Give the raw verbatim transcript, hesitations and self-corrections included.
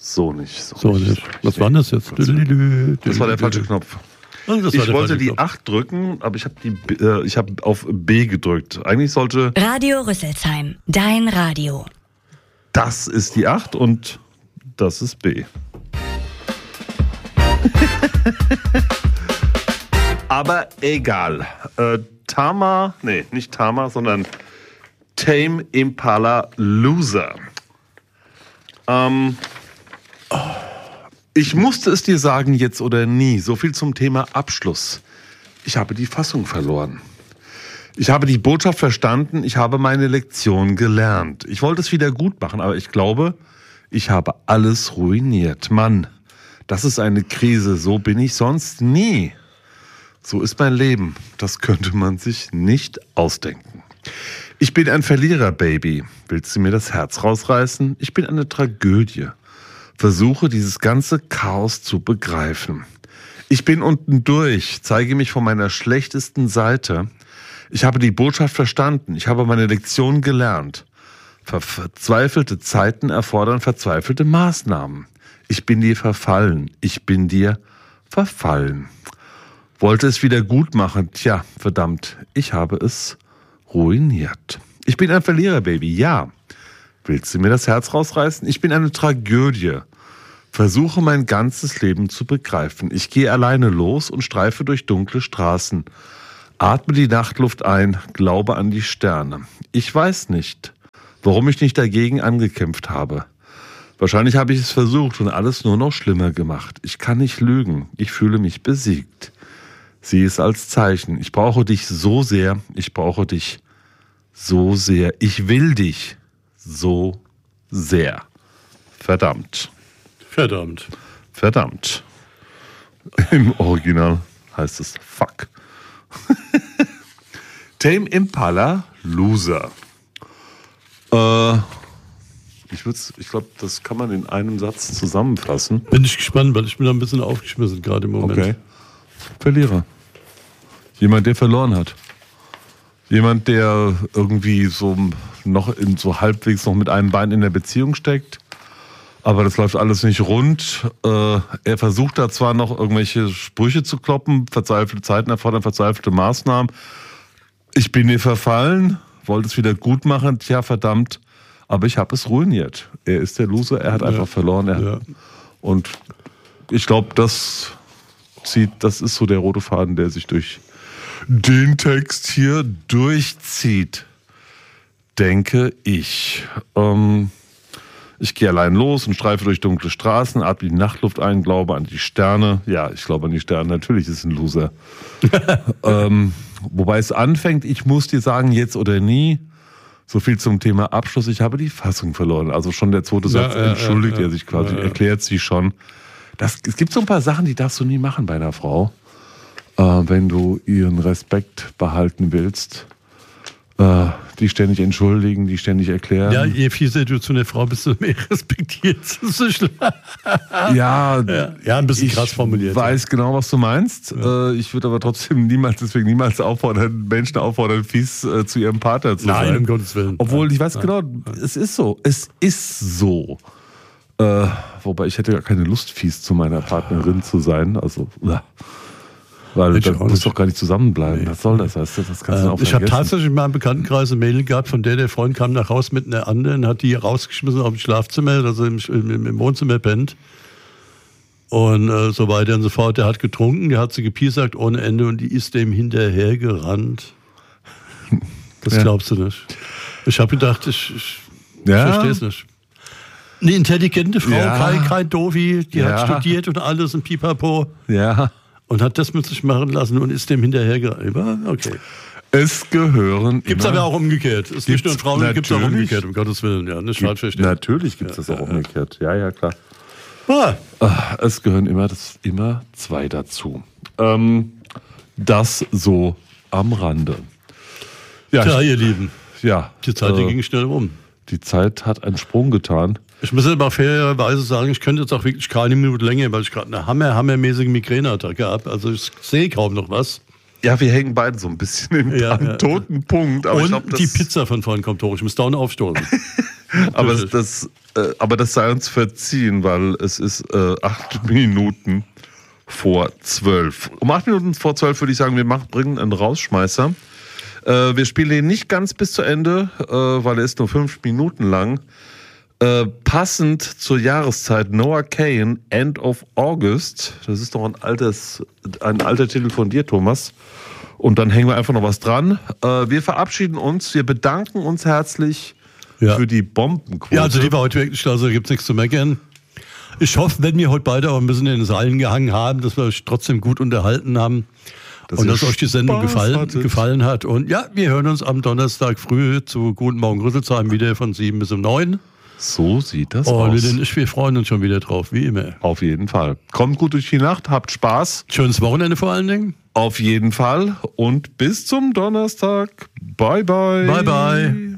So nicht. So, So nicht. nicht. Was war das jetzt? Das war der falsche Knopf. Oh, das war Ich der wollte falsche die Knopf. acht drücken, aber ich habe äh, ich hab auf B gedrückt. Eigentlich sollte, Radio Rüsselsheim, dein Radio. das ist die acht und das ist B. Aber egal. Äh, Tama, nee, nicht Tama, sondern Tame Impala Loser. Ähm, ich musste es dir sagen, jetzt oder nie. So viel zum Thema Abschluss. Ich habe die Fassung verloren. Ich habe die Botschaft verstanden, ich habe meine Lektion gelernt. Ich wollte es wieder gut machen, aber ich glaube, ich habe alles ruiniert. Mann, das ist eine Krise, so bin ich sonst nie. So ist mein Leben, das könnte man sich nicht ausdenken. Ich bin ein Verlierer, Baby. Willst du mir das Herz rausreißen? Ich bin eine Tragödie. Versuche, dieses ganze Chaos zu begreifen. Ich bin unten durch, zeige mich von meiner schlechtesten Seite. Ich habe die Botschaft verstanden, ich habe meine Lektion gelernt. Ver- Verzweifelte Zeiten erfordern verzweifelte Maßnahmen. Ich bin dir verfallen, ich bin dir verfallen. Wollte es wieder gut machen, tja, verdammt, ich habe es ruiniert. Ich bin ein Verlierer, Baby, ja. Willst du mir das Herz rausreißen? Ich bin eine Tragödie. Versuche mein ganzes Leben zu begreifen. Ich gehe alleine los und streife durch dunkle Straßen. Atme die Nachtluft ein, glaube an die Sterne. Ich weiß nicht, warum ich nicht dagegen angekämpft habe. Wahrscheinlich habe ich es versucht und alles nur noch schlimmer gemacht. Ich kann nicht lügen, ich fühle mich besiegt. Sieh es als Zeichen. Ich brauche dich so sehr, ich brauche dich so sehr. Ich will dich so sehr. Verdammt. Verdammt. Verdammt. Im Original heißt es Fuck. Tame Impala Loser. Äh, ich würd's, ich glaube, das kann man in einem Satz zusammenfassen. Bin ich gespannt, weil ich bin da ein bisschen aufgeschmissen gerade im Moment. Okay. Verlierer. Jemand, der verloren hat. Jemand, der irgendwie so noch in so halbwegs noch mit einem Bein in der Beziehung steckt. Aber das läuft alles nicht rund. Äh, er versucht da zwar noch irgendwelche Sprüche zu kloppen, verzweifelte Zeiten erfordern verzweifelte Maßnahmen. Ich bin dir verfallen, wollte es wieder gut machen, tja verdammt, aber ich habe es ruiniert. Er ist der Loser, er hat Ja. einfach verloren. Er Ja. Und ich glaube, das zieht, das ist so der rote Faden, der sich durch den Text hier durchzieht, denke ich. Ähm, Ich gehe allein los und streife durch dunkle Straßen, atme die Nachtluft ein, glaube an die Sterne. Ja, ich glaube an die Sterne, natürlich ist es ein Loser. ähm, wobei es anfängt, ich muss dir sagen, jetzt oder nie. So viel zum Thema Abschluss. Ich habe die Fassung verloren. Also schon der zweite Satz Ja, ja, entschuldigt ja, er sich quasi, ja, ja. erklärt sie schon. Das, es gibt so ein paar Sachen, die darfst du nie machen bei einer Frau, äh, wenn du ihren Respekt behalten willst. Äh, die ständig entschuldigen, die ständig erklären. Ja, je fieser du zu einer Frau bist, desto mehr respektiert sie. Ja, Ja, ja, ein bisschen ich krass formuliert. weiß genau, was du meinst. Äh, ich würde aber trotzdem niemals, deswegen niemals auffordern, Menschen auffordern, fies äh, zu ihrem Partner zu sein. Nein, um Gottes Willen. Obwohl, Nein, ich weiß nein. genau, es ist so. Es ist so. Äh, wobei, ich hätte gar keine Lust, fies zu meiner Partnerin zu sein. Also, äh, weil Hätte da ich auch muss nicht. doch gar nicht zusammenbleiben. Was soll das? Weißt du, das kannst du Äh, auch ich habe vergessen. tatsächlich in meinem Bekanntenkreis eine Mail gehabt, von der der Freund kam nach Hause mit einer anderen, hat die rausgeschmissen auf dem Schlafzimmer, also im, im, im Wohnzimmer pennt. Und äh, so weiter und so fort. Der hat getrunken, der hat sie gepiesackt ohne Ende und die ist dem hinterhergerannt. Das Ja. glaubst du nicht. Ich habe gedacht, ich, ich Ja. verstehe es nicht. Eine intelligente Frau, Ja. kein, kein Doofi, die Ja. hat studiert und alles und pipapo. Ja. Und hat das mit sich machen lassen und ist dem hinterhergerannt. Okay. Es gehören Gibt's immer... aber auch umgekehrt. Es ist nicht nur in Gibt's Frauen, gibt es auch natürlich. umgekehrt, um Gottes Willen. Ja, nicht falsch verstehen. Natürlich gibt es das auch umgekehrt. Ja, ja, klar. Ah, Ah, Es gehören immer, das, immer zwei dazu. Ähm, das so am Rande. Ja, tja, ich, ihr Lieben, ja die Zeit die äh, ging schnell um. die Zeit hat einen Sprung getan. Ich muss aber fairerweise sagen, ich könnte jetzt auch wirklich keine Minute länger, weil ich gerade eine hammer, hammermäßige Migräneattacke habe. Also ich sehe kaum noch was. Ja, wir hängen beide so ein bisschen im, Ja, am ja. toten Punkt. Aber Und ich glaub, das, die Pizza von vorhin kommt hoch. Ich muss dauernd aufstoßen. aber, das, äh, aber das sei uns verziehen, weil es ist äh, acht Minuten vor zwölf. Um acht Minuten vor zwölf würde ich sagen, wir machen, bringen einen Rausschmeißer. Äh, wir spielen ihn nicht ganz bis zu Ende, äh, weil er ist nur fünf Minuten lang. Äh, passend zur Jahreszeit Noah Kahan, End of August. Das ist doch ein altes, ein alter Titel von dir, Thomas. Und dann hängen wir einfach noch was dran. Äh, wir verabschieden uns. Wir bedanken uns herzlich ja. für die Bombenquote. Ja, also die war heute wirklich, also gibt es nichts zu meckern. Ich hoffe, wenn wir heute beide auch ein bisschen in den Seilen gehangen haben, dass wir euch trotzdem gut unterhalten haben. Dass und dass euch die Sendung gefallen, gefallen hat. Und ja, wir hören uns am Donnerstag früh zu Guten Morgen Rüsselsheim wieder von sieben bis um neun. So sieht das oh, aus. Und wir freuen uns schon wieder drauf, wie immer. Auf jeden Fall. Kommt gut durch die Nacht, habt Spaß. Schönes Wochenende vor allen Dingen. Auf jeden Fall. Und bis zum Donnerstag. Bye, bye. Bye, bye.